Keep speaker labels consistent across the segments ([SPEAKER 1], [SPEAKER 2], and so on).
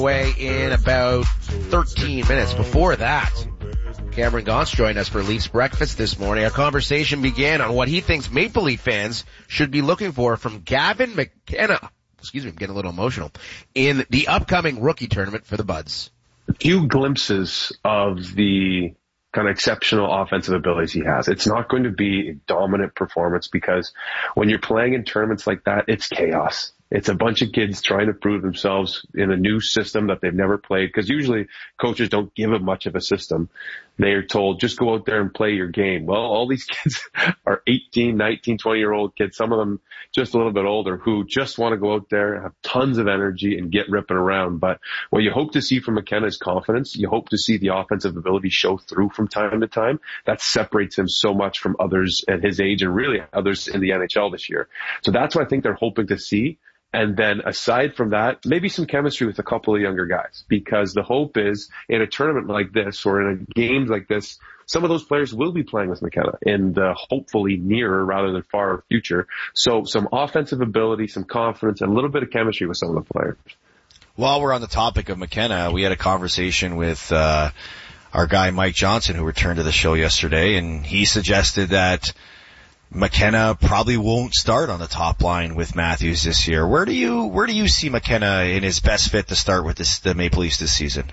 [SPEAKER 1] Away in about 13 minutes. Before that, Cameron Gaunce joined us for Leafs Breakfast this morning. Our conversation began on what he thinks Maple Leaf fans should be looking for from Gavin McKenna. Excuse me, I'm getting a little emotional. In the upcoming rookie tournament for the Buds.
[SPEAKER 2] A few glimpses of the kind of exceptional offensive abilities he has. It's not going to be a dominant performance because when you're playing in tournaments like that, it's chaos. It's a bunch of kids trying to prove themselves in a new system that they've never played, because usually coaches don't give them much of a system. They are told, just go out there and play your game. Well, all these kids are 18, 19, 20-year-old kids, some of them just a little bit older, who just want to go out there and have tons of energy and get ripping around. But what you hope to see from McKenna is confidence. You hope to see the offensive ability show through from time to time. That separates him so much from others at his age and really others in the NHL this year. So that's what I think they're hoping to see. And then aside from that, maybe some chemistry with a couple of younger guys, because the hope is in a tournament like this or in a game like this, some of those players will be playing with McKenna in the hopefully nearer rather than far future. So some offensive ability, some confidence, and a little bit of chemistry with some of the players.
[SPEAKER 3] While we're on the topic of McKenna, we had a conversation with our guy Mike Johnson, who returned to the show yesterday, and he suggested that McKenna probably won't start on the top line with Matthews this year. Where do you see McKenna in his best fit to start with the Maple Leafs this season?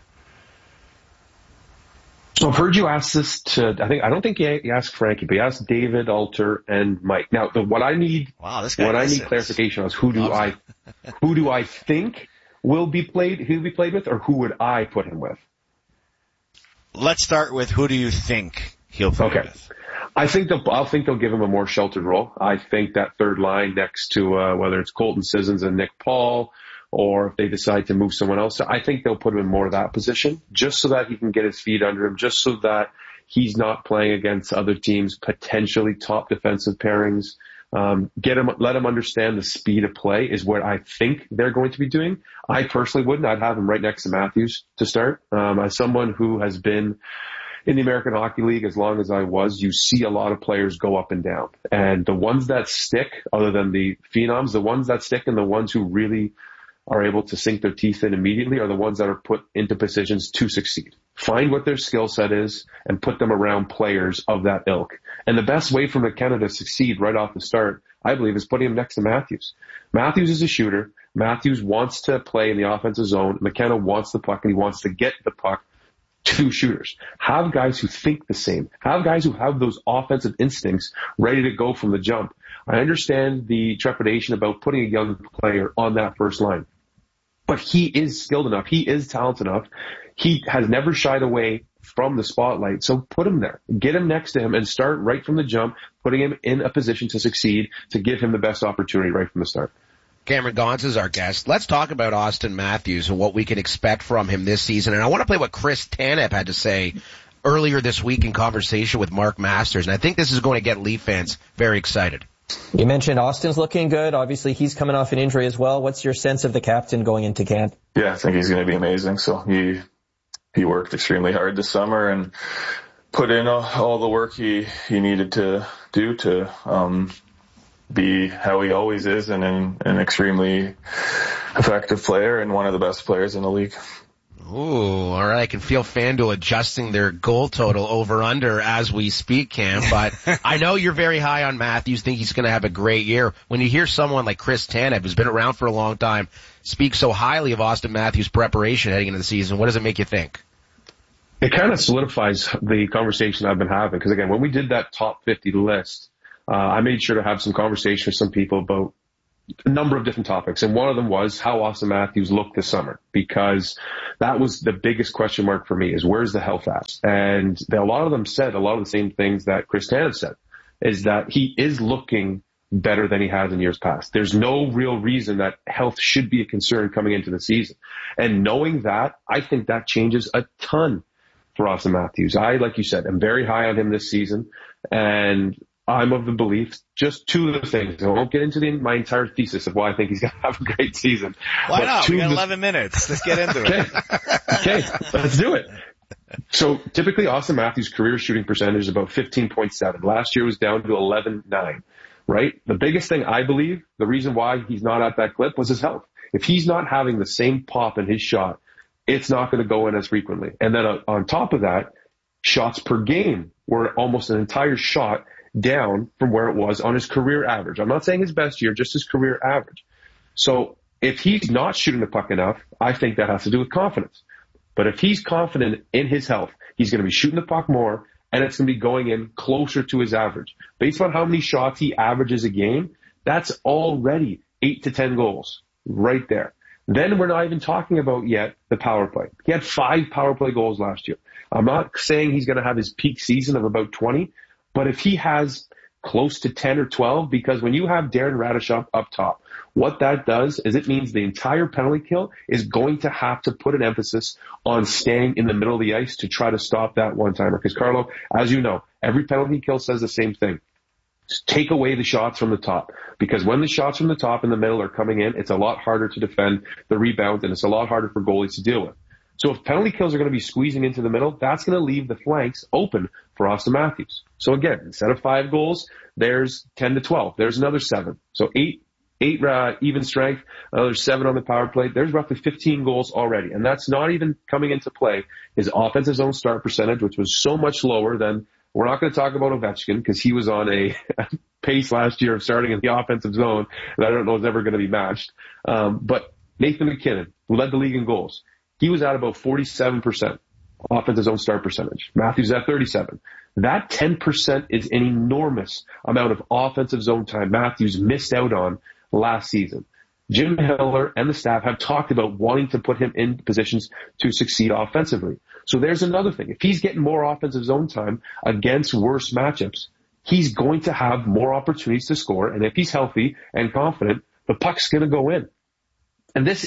[SPEAKER 2] So I've heard you ask this to, I don't think you asked Frankie, but you asked David, Alter, and Mike. Now, what I need clarification on is who do I think he'll be played with, or who would I put him with?
[SPEAKER 3] Let's start with who do you think he'll play with?
[SPEAKER 2] I think they'll give him a more sheltered role. I think that third line next to, whether it's Colton Sissons and Nick Paul, or if they decide to move someone else, I think they'll put him in more of that position, just so that he can get his feet under him, just so that he's not playing against other teams' potentially top defensive pairings. Let him understand the speed of play is what I think they're going to be doing. I personally wouldn't. I'd have him right next to Matthews to start. As someone who has been in the American Hockey League as long as I was, you see a lot of players go up and down. And the ones that stick, other than the phenoms, the ones that stick and the ones who really are able to sink their teeth in immediately are the ones that are put into positions to succeed. Find what their skill set is and put them around players of that ilk. And the best way for McKenna to succeed right off the start, I believe, is putting him next to Matthews. Matthews is a shooter. Matthews wants to play in the offensive zone. McKenna wants the puck, and he wants to get the puck to shooters. Have guys who think the same. Have guys who have those offensive instincts ready to go from the jump. I understand the trepidation about putting a young player on that first line, but he is skilled enough. He is talented enough. He has never shied away from the spotlight. So put him there. Get him next to him and start right from the jump, putting him in a position to succeed, to give him the best opportunity right from the start.
[SPEAKER 1] Cameron Gaunce is our guest. Let's talk about Auston Matthews and what we can expect from him this season. And I want to play what Chris Tanev had to say earlier this week in conversation with Mark Masters. And I think this is going to get Leaf fans very excited.
[SPEAKER 4] You mentioned Austin's looking good. Obviously, he's coming off an injury as well. What's your sense of the captain going into camp?
[SPEAKER 5] Yeah, I think he's going to be amazing. So he worked extremely hard this summer and put in all the work he needed to do to be how he always is, and an extremely effective player and one of the best players in the league.
[SPEAKER 1] Ooh, all right. I can feel FanDuel adjusting their goal total over under as we speak, Cam. But I know you're very high on Matthews, think he's going to have a great year. When you hear someone like Chris Tanev, who's been around for a long time, speak so highly of Auston Matthews' preparation heading into the season, what does it make you think?
[SPEAKER 2] It kind of solidifies the conversation I've been having. Because again, when we did that top 50 list, I made sure to have some conversation with some people about a number of different topics. And one of them was how Auston Matthews looked this summer, because that was the biggest question mark for me, is where's the health at? And a lot of them said a lot of the same things that Chris Tanev said, is that he is looking better than he has in years past. There's no real reason that health should be a concern coming into the season. And knowing that, I think that changes a ton for Auston Matthews. Like you said, I'm very high on him this season, and I'm of the belief, just two of the things. I won't get into my entire thesis of why I think he's going to have a great season.
[SPEAKER 3] Why not? We got 11 minutes. Let's get into it.
[SPEAKER 2] Okay, let's do it. So typically Auston Matthews' career shooting percentage is about 15.7. Last year was down to 11.9, right? The biggest thing I believe, the reason why he's not at that clip, was his health. If he's not having the same pop in his shot it's not going to go in as frequently. And then on top of that, shots per game were almost an entire shot down from where it was on his career average. I'm not saying his best year, just his career average. So if he's not shooting the puck enough, I think that has to do with confidence. But if he's confident in his health, he's going to be shooting the puck more, and it's going to be going in closer to his average. Based on how many shots he averages a game, that's already 8 to 10 goals right there. Then we're not even talking about yet the power play. He had 5 power play goals last year. I'm not saying he's going to have his peak season of about 20, but if he has close to 10 or 12, because when you have Darren Radish up top, what that does is it means the entire penalty kill is going to have to put an emphasis on staying in the middle of the ice to try to stop that one-timer. Because, Carlo, as you know, every penalty kill says the same thing. Just take away the shots from the top. Because when the shots from the top and the middle are coming in, it's a lot harder to defend the rebound, and it's a lot harder for goalies to deal with. So if penalty kills are going to be squeezing into the middle, that's going to leave the flanks open for Austin Matthews. So again, instead of 5 goals, there's 10 to 12. There's another 7. So 8 even strength, another 7 on the power play. There's roughly 15 goals already. And that's not even coming into play his offensive zone start percentage, which was so much lower than, we're not going to talk about Ovechkin because he was on a pace last year of starting in the offensive zone that I don't know is ever going to be matched. But Nathan MacKinnon, who led the league in goals, he was at about 47% offensive zone start percentage. Matthews at 37. That 10% is an enormous amount of offensive zone time Matthews missed out on last season. Jim Hiller and the staff have talked about wanting to put him in positions to succeed offensively. So there's another thing. If he's getting more offensive zone time against worse matchups, he's going to have more opportunities to score. And if he's healthy and confident, the puck's going to go in. And this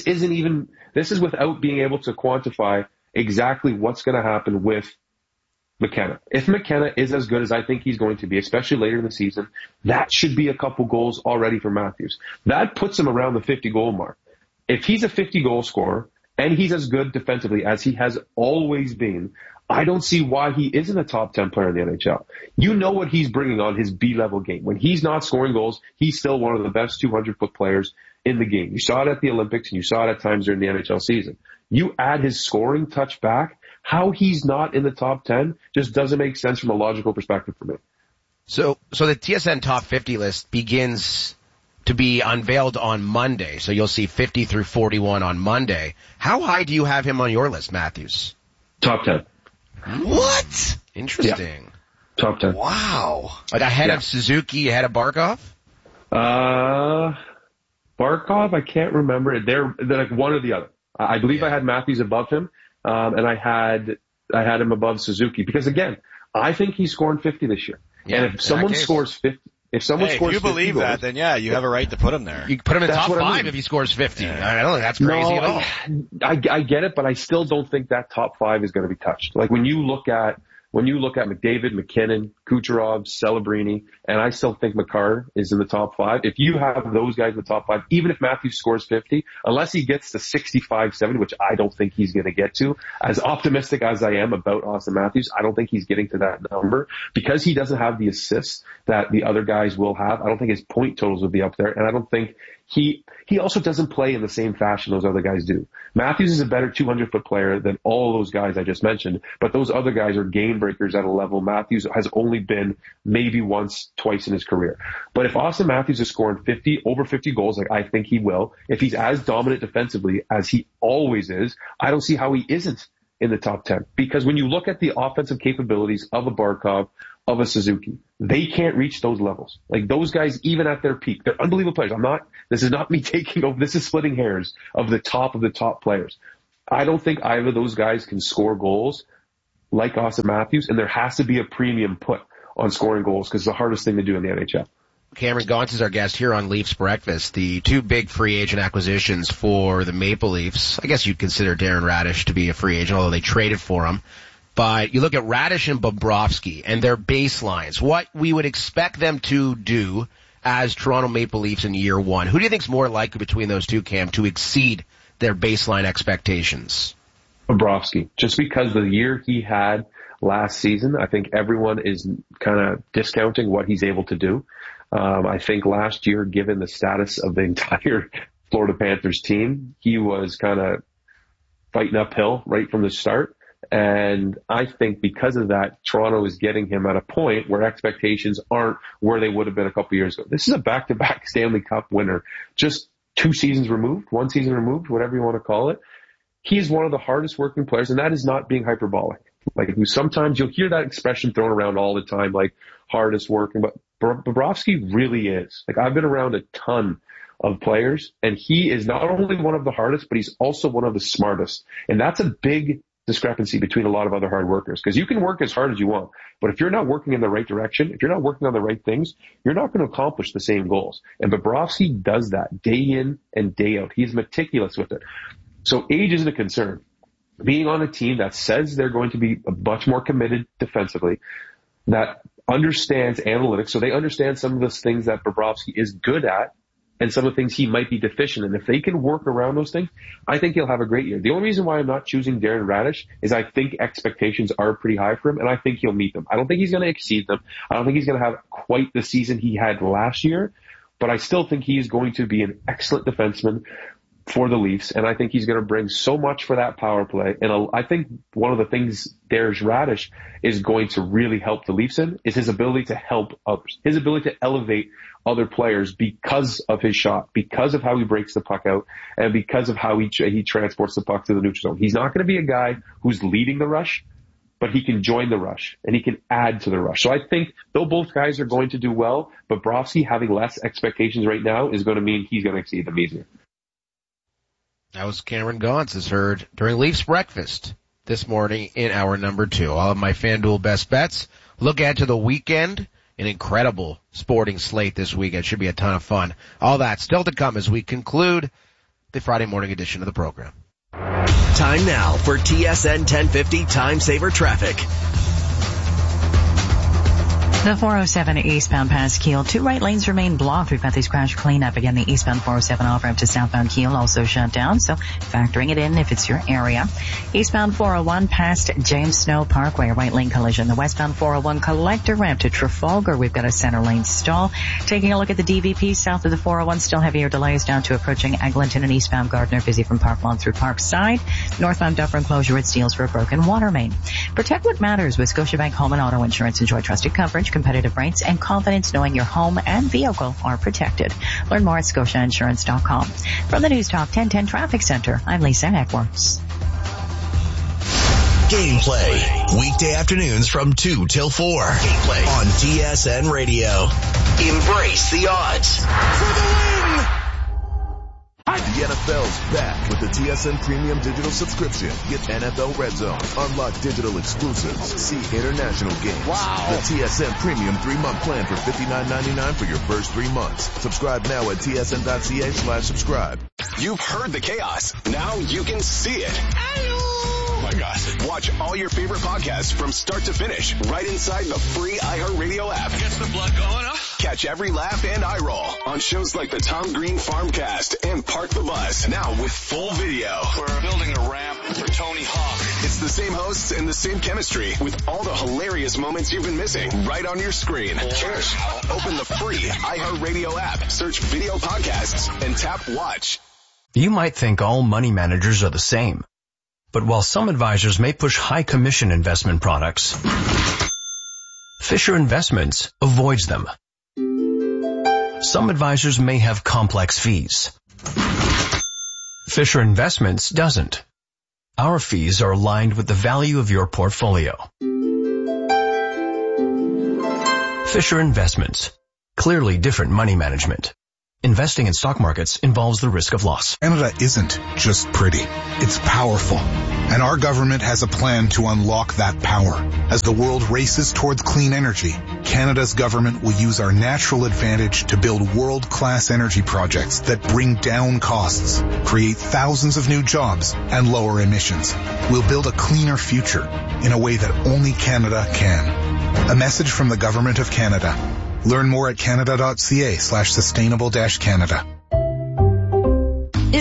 [SPEAKER 2] is without being able to quantify exactly what's going to happen with McKenna. If McKenna is as good as I think he's going to be, especially later in the season, that should be a couple goals already for Matthews. That puts him around the 50-goal mark. If he's a 50-goal scorer and he's as good defensively as he has always been, I don't see why he isn't a top 10 player in the NHL. You know what he's bringing on his B-level game. When he's not scoring goals, he's still one of the best 200-foot players in the game. You saw it at the Olympics and you saw it at times during the NHL season. You add his scoring touch back, how he's not in the top 10 just doesn't make sense from a logical perspective for me.
[SPEAKER 1] So the TSN top 50 list begins to be unveiled on Monday. So you'll see 50 through 41 on Monday. How high do you have him on your list, Matthews?
[SPEAKER 2] Top 10.
[SPEAKER 3] What?
[SPEAKER 1] Interesting.
[SPEAKER 2] Yeah. Top 10.
[SPEAKER 3] Wow.
[SPEAKER 1] Like ahead of Suzuki, ahead of Barkov?
[SPEAKER 2] Barkov, I can't remember. They're like one or the other. I believe I had Matthews above him, and I had him above Suzuki because again, I think he's scoring 50 this year. Yeah, and if someone scores 50, if you
[SPEAKER 3] believe that, then yeah, you have a right to put him there.
[SPEAKER 1] You can put him in top 5 if he scores 50. Yeah. I don't think that's crazy at all.
[SPEAKER 2] I get it, but I still don't think that top 5 is going to be touched. Like when you look at McDavid, McKinnon, Kucherov, Celebrini, and I still think Makar is in the top 5. If you have those guys in the top 5, even if Matthews scores 50, unless he gets to 65, 70, which I don't think he's going to get to, as optimistic as I am about Austin Matthews, I don't think he's getting to that number because he doesn't have the assists that the other guys will have. I don't think his point totals will be up there, and I don't think he also doesn't play in the same fashion those other guys do. Matthews is a better 200-foot player than all those guys I just mentioned, but those other guys are game breakers at a level Matthews has only been maybe once, twice in his career. But if Austin Matthews is scoring over 50 goals, like I think he will, if he's as dominant defensively as he always is, I don't see how he isn't in the top 10. Because when you look at the offensive capabilities of a Barkov, of a Suzuki, they can't reach those levels. Like those guys, even at their peak, they're unbelievable players. This is not me taking over. This is splitting hairs of the top players. I don't think either of those guys can score goals like Austin Matthews, and there has to be a premium put on scoring goals because it's the hardest thing to do in the NHL.
[SPEAKER 1] Cameron Gaunce is our guest here on Leafs Breakfast. The 2 big free agent acquisitions for the Maple Leafs. I guess you'd consider Darren Radish to be a free agent, although they traded for him. But you look at Radish and Bobrovsky and their baselines, what we would expect them to do as Toronto Maple Leafs in year 1. Who do you think is more likely between those two, Cam, to exceed their baseline expectations?
[SPEAKER 2] Bobrovsky. Just because the year he had last season, I think everyone is kind of discounting what he's able to do. I think last year, given the status of the entire Florida Panthers team, he was kind of fighting uphill right from the start. And I think because of that, Toronto is getting him at a point where expectations aren't where they would have been a couple years ago. This is a back-to-back Stanley Cup winner, just 2 seasons removed, 1 season removed, whatever you want to call it. He's one of the hardest working players, and that is not being hyperbolic. Like, sometimes you'll hear that expression thrown around all the time, like hardest working, but Bobrovsky really is. Like, I've been around a ton of players, and he is not only one of the hardest, but he's also one of the smartest. And that's a big discrepancy between a lot of other hard workers, because you can work as hard as you want, but if you're not working in the right direction, if you're not working on the right things, you're not going to accomplish the same goals. And Bobrovsky does that day in and day out. He's meticulous with it. So age isn't a concern. Being on a team that says they're going to be much more committed defensively, that understands analytics, so they understand some of those things that Bobrovsky is good at and some of the things he might be deficient in. If they can work around those things, I think he'll have a great year. The only reason why I'm not choosing Darren Raddysh is I think expectations are pretty high for him, and I think he'll meet them. I don't think he's going to exceed them. I don't think he's going to have quite the season he had last year, but I still think he's going to be an excellent defenseman for the Leafs, and I think he's going to bring so much for that power play. And I think one of the things Darren Raddysh is going to really help the Leafs in is his ability to help others, his ability to elevate other players because of his shot, because of how he breaks the puck out, and because of how he transports the puck to the neutral zone. He's not going to be a guy who's leading the rush, but he can join the rush, and he can add to the rush. So I think, though both guys are going to do well, but Bobrovsky having less expectations right now is going to mean he's going to exceed them easier.
[SPEAKER 1] That was Cameron Gaunce, as heard during Leafs Breakfast this morning in hour number 2. All of my FanDuel best bets. Look ahead to the weekend. An incredible sporting slate this weekend. Should be a ton of fun. All that still to come as we conclude the Friday morning edition of the program.
[SPEAKER 6] Time now for TSN 1050 Time Saver Traffic.
[SPEAKER 7] The 407 eastbound past Kiel. 2 right lanes remain blocked. We've got this crash cleanup. Again, the eastbound 407 off-ramp to southbound Kiel also shut down, so factoring it in if it's your area. Eastbound 401 past James Snow Parkway, right lane collision. The westbound 401 collector ramp to Trafalgar, we've got a center lane stall. Taking a look at the DVP south of the 401, still heavier delays down to approaching Eglinton and eastbound Gardner, busy from Park Lawn through Parkside. Northbound Dufferin closure at Steeles for a broken water main. Protect what matters with Scotiabank Home and Auto Insurance. Enjoy trusted coverage, competitive rates, and confidence knowing your home and vehicle are protected. Learn more at scotiainsurance.com. From the News Talk 1010 Traffic Center, I'm Lisa Eckworth.
[SPEAKER 6] Gameplay. Weekday afternoons from 2 till 4. Gameplay on TSN Radio. Embrace the odds. For the win!
[SPEAKER 8] The NFL's back with the TSN Premium Digital subscription. Get NFL Red Zone, unlock digital exclusives, see international games. Wow. The TSN Premium 3-month plan for $59.99 for your first 3 months. Subscribe now at tsn.ca/subscribe.
[SPEAKER 9] You've heard the chaos. Now you can see it. Oh my gosh. Watch all your favorite podcasts from start to finish right inside the free iHeartRadio app.
[SPEAKER 10] Gets the blood going, huh?
[SPEAKER 9] Catch every laugh and eye roll on shows like the Tom Green Farmcast and Park the Bus. Now with full video.
[SPEAKER 10] We're building a ramp for Tony Hawk.
[SPEAKER 9] It's the same hosts and the same chemistry with all the hilarious moments you've been missing right on your screen. Cheers. Open the free iHeartRadio app, search video podcasts, and tap watch.
[SPEAKER 11] You might think all money managers are the same. But while some advisors may push high commission investment products, Fisher Investments avoids them. Some advisors may have complex fees. Fisher Investments doesn't. Our fees are aligned with the value of your portfolio. Fisher Investments. Clearly different money management. Investing in stock markets involves the risk of loss.
[SPEAKER 12] Canada isn't just pretty. It's powerful. And our government has a plan to unlock that power. As the world races towards clean energy, Canada's government will use our natural advantage to build world-class energy projects that bring down costs, create thousands of new jobs, and lower emissions. We'll build a cleaner future in a way that only Canada can. A message from the Government of Canada. Learn more at canada.ca/sustainable-Canada.
[SPEAKER 13] Is your routine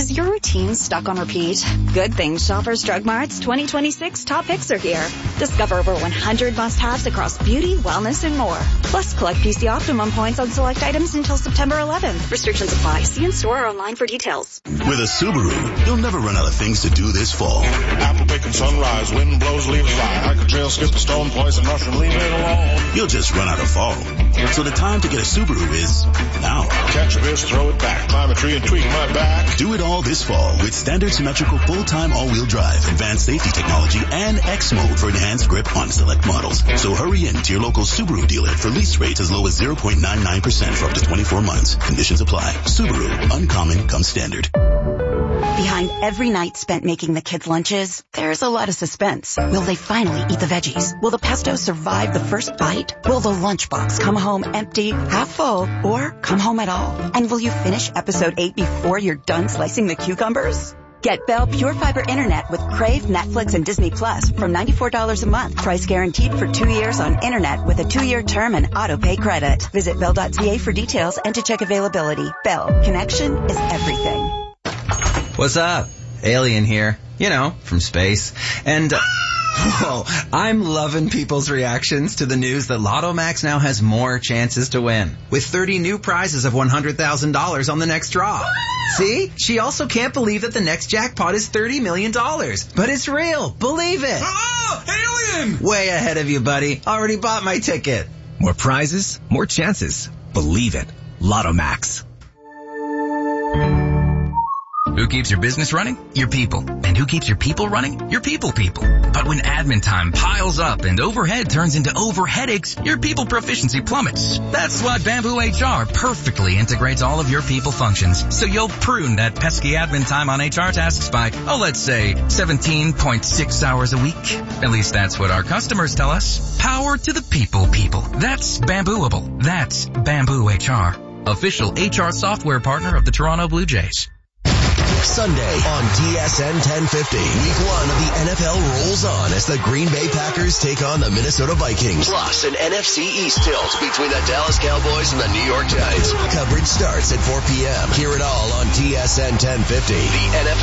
[SPEAKER 13] teens stuck on repeat? Good thing Shoppers Drug Mart's 2026 top picks are here. Discover over 100 must-haves across beauty, wellness, and more. Plus, collect PC Optimum points on select items until September 11th. Restrictions apply. See in store or online for details.
[SPEAKER 6] With a Subaru, you'll never run out of things to do this fall.
[SPEAKER 14] Apple picking sunrise, wind blows, leaves fly. Hike a trail, skip the stone, poison mushroom, leave it alone.
[SPEAKER 6] You'll just run out of fall. So the time to get a Subaru is now.
[SPEAKER 14] Catch a fish, throw it back, climb a tree and tweak my back.
[SPEAKER 6] Do it all this fall with standard symmetrical full-time all-wheel drive, advanced safety technology, and X mode for enhanced grip on select models. So hurry in to your local Subaru dealer for lease rates as low as 0.99% for up to 24 months. Conditions apply. Subaru, uncommon comes standard.
[SPEAKER 13] Behind every night spent making the kids' lunches, there's a lot of suspense. Will they finally eat the veggies? Will the pesto survive the first bite? Will the lunchbox come home empty, half full, or come home at all? And will you finish episode 8 before you're done slicing the cucumbers? Get Bell Pure Fiber Internet with Crave, Netflix, and Disney Plus from $94 a month. Price guaranteed for 2 years on Internet with a 2-year term and auto-pay credit. Visit Bell.ca for details and to check availability. Bell. Connection is everything.
[SPEAKER 15] What's up? Alien here. You know, from space. And, whoa, I'm loving people's reactions to the news that Lotto Max now has more chances to win. With 30 new prizes of $100,000 on the next draw. See? She also can't believe that the next jackpot is $30 million. But it's real. Believe it.
[SPEAKER 16] Oh, alien!
[SPEAKER 15] Way ahead of you, buddy. Already bought my ticket.
[SPEAKER 16] More prizes, more chances. Believe it. Lotto Max. Who keeps your business running? Your people. And who keeps your people running? Your people. But when admin time piles up and overhead turns into overheadaches, your people proficiency plummets. That's why Bamboo HR perfectly integrates all of your people functions. So you'll prune that pesky admin time on HR tasks by, let's say 17.6 hours a week. At least that's what our customers tell us. Power to the people. That's Bambooable. That's Bamboo HR. Official HR software partner of the Toronto Blue Jays.
[SPEAKER 6] Sunday on TSN 1050. Week 1 of the NFL rolls on as the Green Bay Packers take on the Minnesota Vikings. Plus an NFC East tilt between the Dallas Cowboys and the New York Giants. Coverage starts at 4 p.m. Hear it all on TSN 1050. The NFL